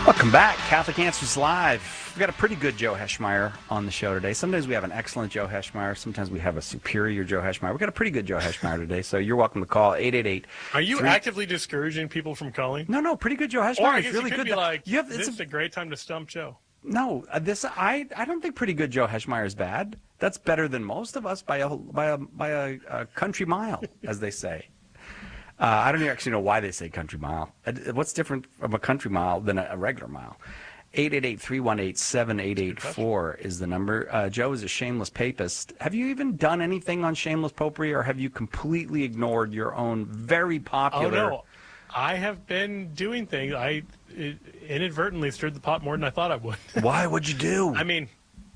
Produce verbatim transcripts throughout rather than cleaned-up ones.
Welcome back, Catholic Answers Live. We've got a pretty good Joe Heschmeyer on the show today. Sometimes we have an excellent Joe Heschmeyer. Sometimes we have a superior Joe Heschmeyer. We've got a pretty good Joe Heschmeyer today, so you're welcome to call eight eight eight. Are you three... actively discouraging people from calling? No, no, pretty good Joe Heschmeyer. Or I guess it's really you could good. be like, you have, this a... is a great time to stump Joe. No, uh, this I I don't think pretty good Joe Heschmeyer is bad. That's better than most of us by a by a by a, a country mile, as they say. Uh, I don't actually know why they say country mile. What's different from a country mile than a, a regular mile? eight eight eight, three one eight, seven eight eight four is the number. Uh, Joe is a shameless papist. Have you even done anything on shameless popery, or have you completely ignored your own very popular... Oh, no. I have been doing things. I inadvertently stirred the pot more than I thought I would. Why would you do? I mean,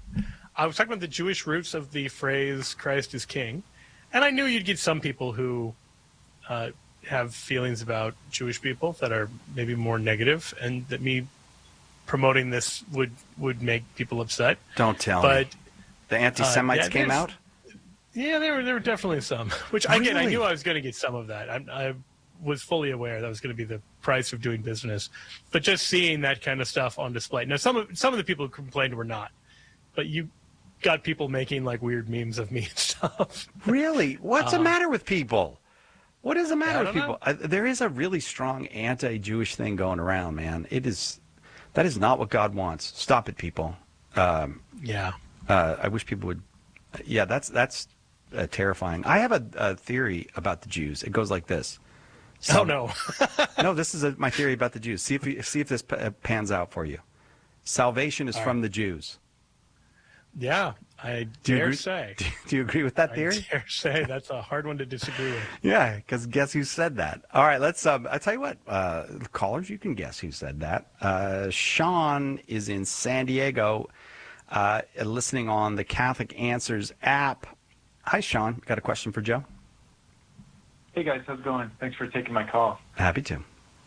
I was talking about the Jewish roots of the phrase Christ is King, and I knew you'd get some people who uh, have feelings about Jewish people that are maybe more negative, and that me promoting this would, would make people upset. Don't tell but, me. The anti-Semites uh, yeah, came out? Yeah, there were there were definitely some. Which, really? again, I knew I was going to get some of that. I, I was fully aware that was going to be the price of doing business. But just seeing that kind of stuff on display. Now, some of, some of the people who complained were not. But you got people making, like, weird memes of me and stuff. Really? What's um, the matter with people? What is the matter with people? I, there is a really strong anti-Jewish thing going around, man. It is... That is not what God wants. Stop it, people. Um, yeah. Uh, I wish people would. Yeah, that's that's uh, terrifying. I have a, a theory about the Jews. It goes like this. So, oh no. No, this is a, my theory about the Jews. See if you, see if this p- pans out for you. Salvation is All from right. the Jews. Yeah, I do dare agree, say. Do, do you agree with that theory? I dare say that's a hard one to disagree with. Yeah, because guess who said that? All right, let's. Um, I tell you what, uh, callers, you can guess who said that. Uh, Sean is in San Diego, uh, listening on the Catholic Answers app. Hi, Sean. Got a question for Joe? Hey guys, how's it going? Thanks for taking my call. Happy to.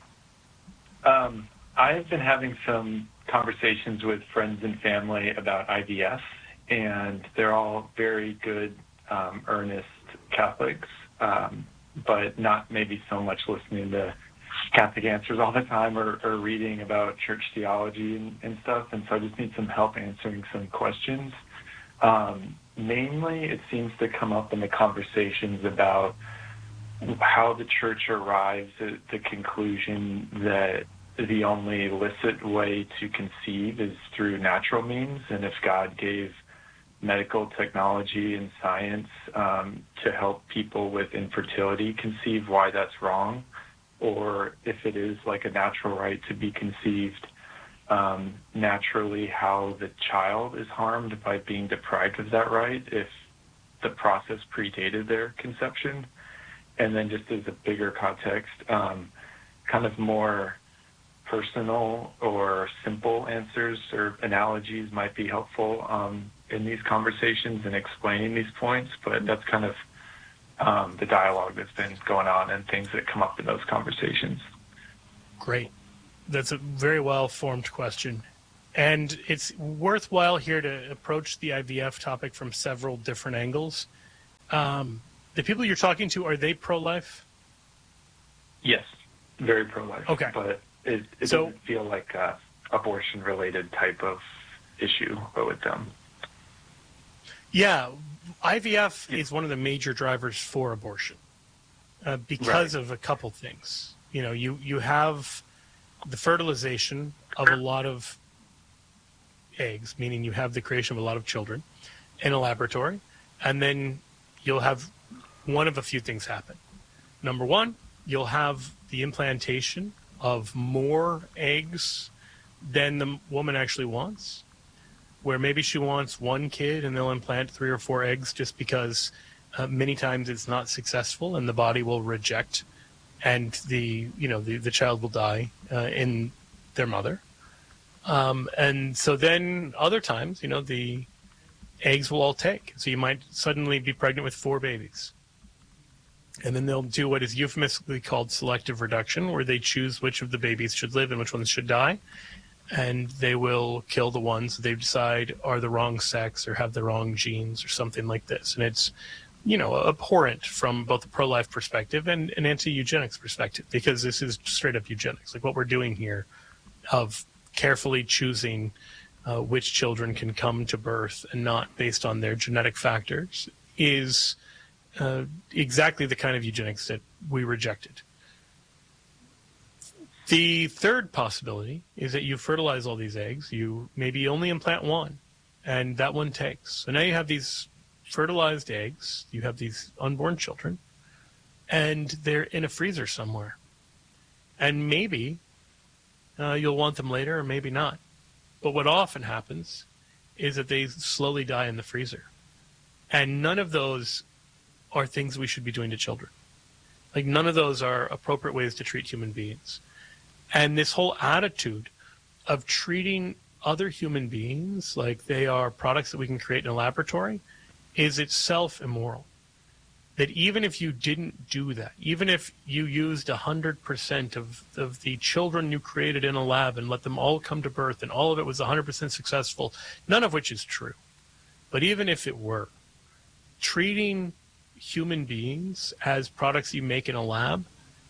Um, I've been having some conversations with friends and family about I V F, and they're all very good, um, earnest Catholics, um, but not maybe so much listening to Catholic Answers all the time or, or reading about church theology and, and stuff, and so I just need some help answering some questions. Um, mainly, it seems to come up in the conversations about how the church arrives at the conclusion that the only licit way to conceive is through natural means, and if God gave medical technology and science um, to help people with infertility conceive, why that's wrong, or if it is like a natural right to be conceived um, naturally, how the child is harmed by being deprived of that right if the process predated their conception. And then just as a bigger context, um, kind of more personal or simple answers or analogies might be helpful um, in these conversations and explaining these points, but that's kind of um, the dialogue that's been going on and things that come up in those conversations. Great. That's a very well-formed question. And it's worthwhile here to approach the I V F topic from several different angles. Um, the people you're talking to, are they pro-life? Yes, very pro-life. Okay. But it, it so, doesn't feel like a abortion-related type of issue with them. Yeah, I V F yeah. is one of the major drivers for abortion uh, because right. of a couple things. You know, you, you have the fertilization of a lot of eggs, meaning you have the creation of a lot of children in a laboratory, and then you'll have one of a few things happen. Number one, you'll have the implantation of more eggs than the woman actually wants, where maybe she wants one kid and they'll implant three or four eggs just because uh, many times it's not successful and the body will reject, and the you know the, the child will die uh, in their mother. Um, and so then other times, you know, the eggs will all take. So you might suddenly be pregnant with four babies. And then they'll do what is euphemistically called selective reduction, where they choose which of the babies should live and which ones should die. And they will kill the ones they decide are the wrong sex or have the wrong genes or something like this. And it's, you know, abhorrent from both a pro-life perspective and an anti-eugenics perspective, because this is straight up eugenics. Like what we're doing here of carefully choosing uh, which children can come to birth and not based on their genetic factors is uh, exactly the kind of eugenics that we rejected. The third possibility is that you fertilize all these eggs, you maybe only implant one, and that one takes. So now you have these fertilized eggs, you have these unborn children, and they're in a freezer somewhere. And maybe uh, you'll want them later, or maybe not. But what often happens is that they slowly die in the freezer. And none of those are things we should be doing to children. Like, none of those are appropriate ways to treat human beings. And this whole attitude of treating other human beings like they are products that we can create in a laboratory is itself immoral. That even if you didn't do that, even if you used one hundred percent of, of the children you created in a lab and let them all come to birth and all of it was one hundred percent successful, none of which is true. But even if it were, treating human beings as products you make in a lab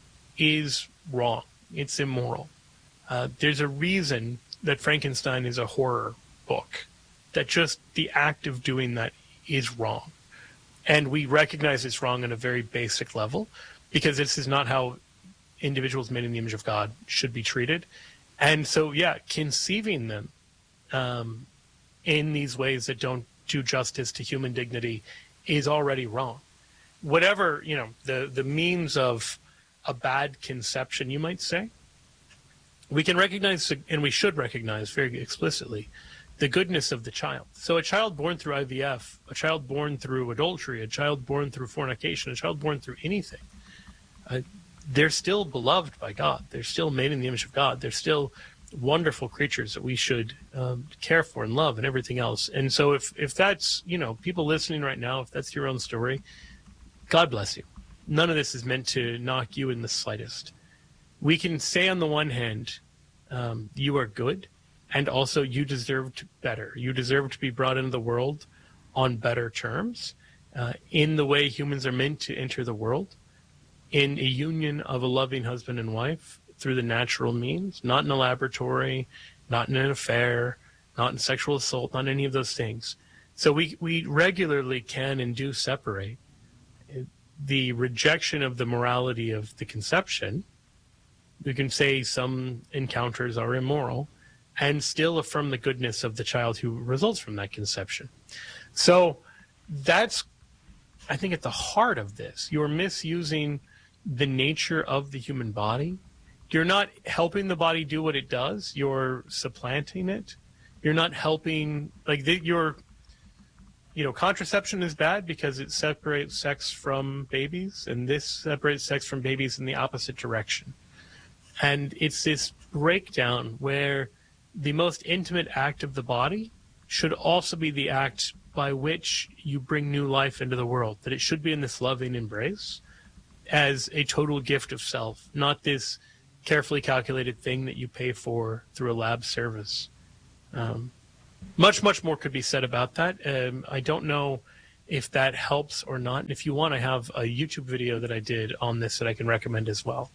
is wrong. It's immoral. Uh, there's a reason that Frankenstein is a horror book, that just the act of doing that is wrong. And we recognize it's wrong on a very basic level, because this is not how individuals made in the image of God should be treated. And so, yeah, conceiving them um, in these ways that don't do justice to human dignity is already wrong. Whatever, you know, the, the means of a bad conception, you might say, we can recognize, and we should recognize very explicitly, the goodness of the child. So a child born through I V F, a child born through adultery, a child born through fornication, a child born through anything, uh, they're still beloved by God. They're still made in the image of God. They're still wonderful creatures that we should um, care for and love and everything else. And so if, if that's, you know, people listening right now, if that's your own story, God bless you. None of this is meant to knock you in the slightest. We can say on the one hand, um, you are good, and also you deserved better. You deserve to be brought into the world on better terms, uh, in the way humans are meant to enter the world, in a union of a loving husband and wife through the natural means, not in a laboratory, not in an affair, not in sexual assault, not any of those things. So we, we regularly can and do separate the rejection of the morality of the conception. We can say some encounters are immoral and still affirm the goodness of the child who results from that conception. So that's, I think, at the heart of this. You're misusing the nature of the human body. You're not helping the body do what it does. You're supplanting it. You're not helping, like, the, you're, you know, contraception is bad because it separates sex from babies, and this separates sex from babies in the opposite direction. And it's this breakdown where the most intimate act of the body should also be the act by which you bring new life into the world, that it should be in this loving embrace as a total gift of self, not this carefully calculated thing that you pay for through a lab service. Um, Much, much more could be said about that. Um, I don't know if that helps or not. And if you want, I have a YouTube video that I did on this that I can recommend as well.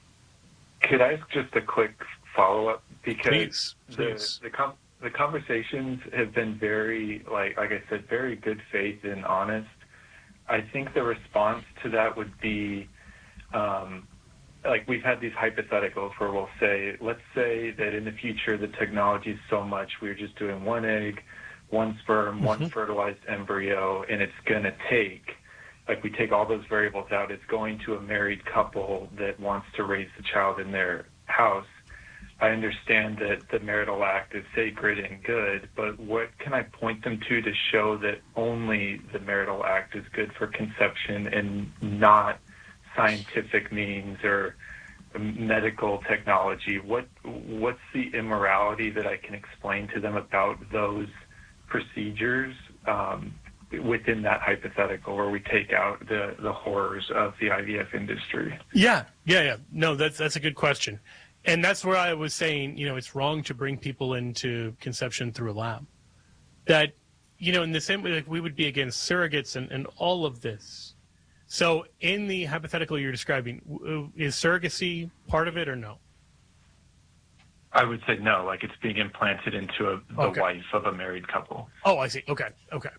Could I ask just a quick follow-up? Because please, please. the the, com- the conversations have been very, like like I said, very good faith and honest. I think the response to that would be, um, like, we've had these hypotheticals where we'll say, let's say that in the future the technology is so much we're just doing one egg, one sperm, mm-hmm. one fertilized embryo, and it's going to take, like, we take all those variables out, it's going to a married couple that wants to raise the child in their house. I understand that the marital act is sacred and good, but what can I point them to to show that only the marital act is good for conception and not scientific means or medical technology? What what's the immorality that I can explain to them about those procedures um, within that hypothetical where we take out the, the horrors of the I V F industry? Yeah, yeah, yeah. No, that's that's a good question. And that's where I was saying, you know, it's wrong to bring people into conception through a lab. That, you know, in the same way, like, we would be against surrogates and, and all of this. So in the hypothetical you're describing, is surrogacy part of it or no? I would say no, like it's being implanted into a, the Okay. wife of a married couple. Oh, I see. Okay, okay.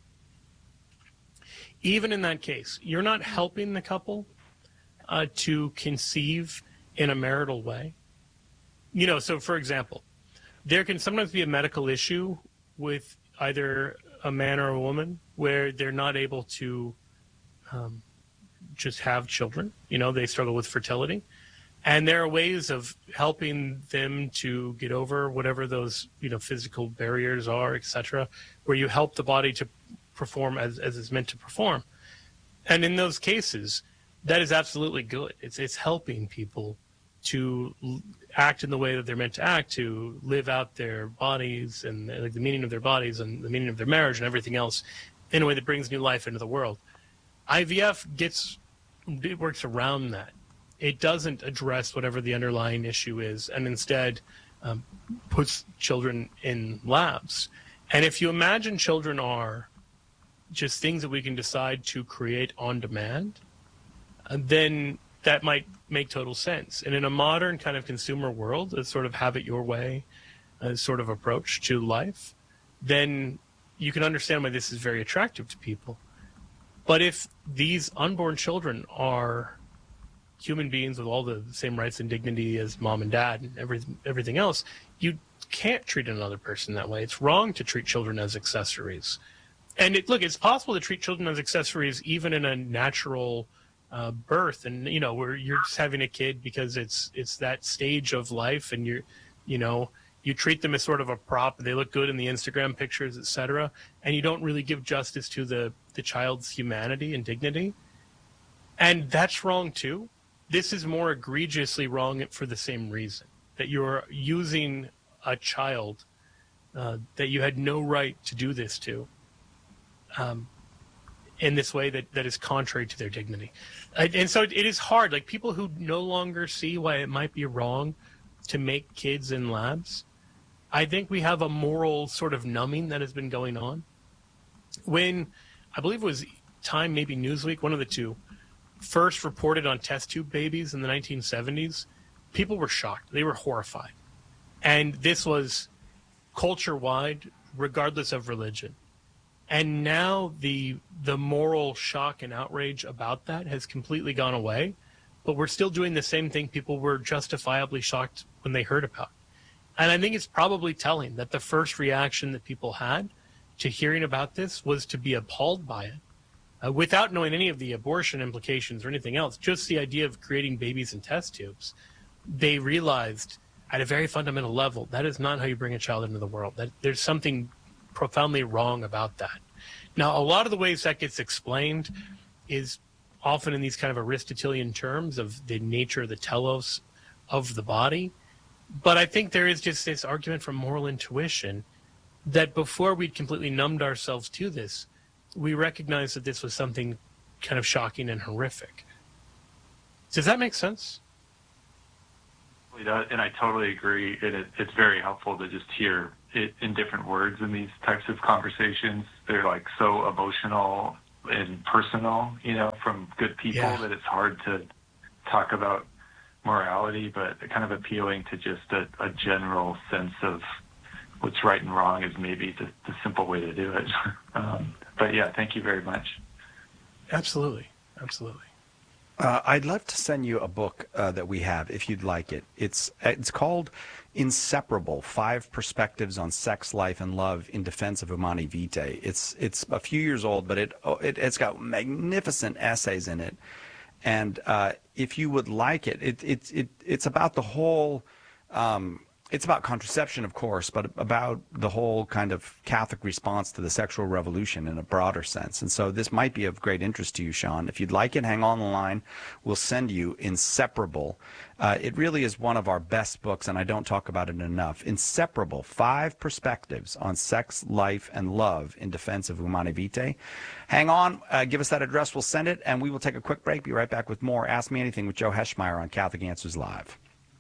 Even in that case, you're not helping the couple uh, to conceive in a marital way. You know, so for example, there can sometimes be a medical issue with either a man or a woman where they're not able to um, just have children. You know, they struggle with fertility. And there are ways of helping them to get over whatever those, you know, physical barriers are, et cetera, where you help the body to perform as, as it's meant to perform. And in those cases, that is absolutely good. It's it's helping people to l- act in the way that they're meant to act, to live out their bodies and like the meaning of their bodies and the meaning of their marriage and everything else in a way that brings new life into the world. I V F gets, it works around that. It doesn't address whatever the underlying issue is, and instead um, puts children in labs. And if you imagine children are just things that we can decide to create on demand, uh, then that might make total sense. And in a modern kind of consumer world, a sort of have it your way uh, sort of approach to life, then you can understand why this is very attractive to people. But if these unborn children are human beings with all the same rights and dignity as mom and dad and every, everything else, you can't treat another person that way. It's wrong to treat children as accessories. And it, look, it's possible to treat children as accessories even in a natural uh, birth, and you know, where you're just having a kid because it's it's that stage of life, and you're, you know, you treat them as sort of a prop. They look good in the Instagram pictures, et cetera, and you don't really give justice to the the child's humanity and dignity. And that's wrong too. This is more egregiously wrong for the same reason, that you're using a child uh, that you had no right to do this to um, in this way that, that is contrary to their dignity. And, and so it is hard. Like, people who no longer see why it might be wrong to make kids in labs, I think we have a moral sort of numbing that has been going on. When, I believe it was Time, maybe Newsweek, one of the two, first reported on test tube babies in the nineteen seventies, people were shocked. They were horrified. And this was culture-wide, regardless of religion. And now the the moral shock and outrage about that has completely gone away, but we're still doing the same thing people were justifiably shocked when they heard about. And I think it's probably telling that the first reaction that people had to hearing about this was to be appalled by it. Uh, without knowing any of the abortion implications or anything else, just the idea of creating babies in test tubes, they realized at a very fundamental level that is not how you bring a child into the world. That there's something profoundly wrong about that. Now, a lot of the ways that gets explained is often in these kind of Aristotelian terms of the nature, the telos of the body. But I think there is just this argument from moral intuition that before we'd completely numbed ourselves to this, we recognized that this was something kind of shocking and horrific. Does that make sense? It does, and I totally agree. And it, it's very helpful to just hear it in different words in these types of conversations. They're like so emotional and personal, you know, from good people Yeah. that it's hard to talk about morality, but kind of appealing to just a, a general sense of what's right and wrong is maybe the, the simple way to do it. um, but yeah, thank you very much. Absolutely. Absolutely. Uh, I'd love to send you a book uh, that we have, if you'd like it. It's it's called Inseparable: Five Perspectives on Sex, Life, and Love in Defense of Humani Vitae. It's it's a few years old, but it, it it's got magnificent essays in it. And uh, if you would like it, it, it, it it's about the whole. Um, It's about contraception, of course, but about the whole kind of Catholic response to the sexual revolution in a broader sense. And so this might be of great interest to you, Sean. If you'd like it, hang on the line. We'll send you Inseparable. Uh, it really is one of our best books, and I don't talk about it enough. Inseparable: Five Perspectives on Sex, Life, and Love in Defense of Humani Vitae. Hang on. Uh, give us that address. We'll send it, and we will take a quick break. Be right back with more Ask Me Anything with Joe Heschmeyer on Catholic Answers Live.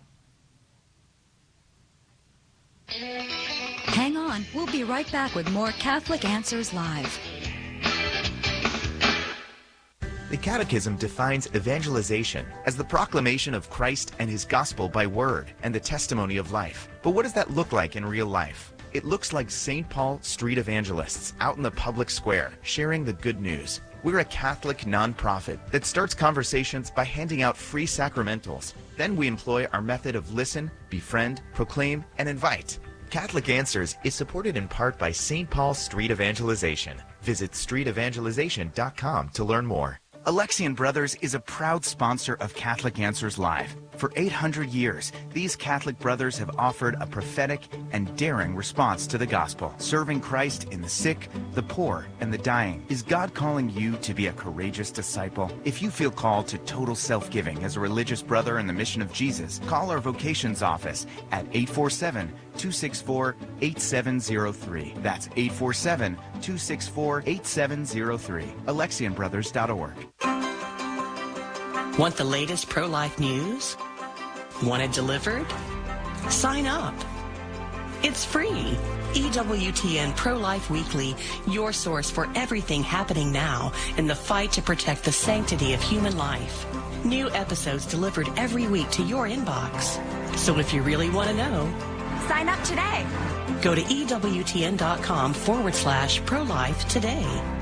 Hang on. We'll be right back with more Catholic Answers Live. The Catechism defines evangelization as the proclamation of Christ and his gospel by word and the testimony of life. But what does that look like in real life? It looks like Saint Paul Street Evangelists out in the public square, sharing the good news. We're a Catholic nonprofit that starts conversations by handing out free sacramentals. Then we employ our method of listen, befriend, proclaim, and invite. Catholic Answers is supported in part by Saint Paul Street Evangelization. Visit street evangelization dot com to learn more. Alexian Brothers is a proud sponsor of Catholic Answers Live. For eight hundred years, these Catholic brothers have offered a prophetic and daring response to the gospel, serving Christ in the sick, the poor, and the dying. Is God calling you to be a courageous disciple? If you feel called to total self-giving as a religious brother in the mission of Jesus, call our vocations office at eight four seven, two six four, eight seven zero three. That's eight four seven, two six four, eight seven zero three. Alexian Brothers dot org. Want the latest pro-life news? Want it delivered? Sign up. It's free. E W T N Pro-Life Weekly, your source for everything happening now in the fight to protect the sanctity of human life. New episodes delivered every week to your inbox. So if you really want to know, Sign up today. go to E W T N dot com forward slash pro-life today.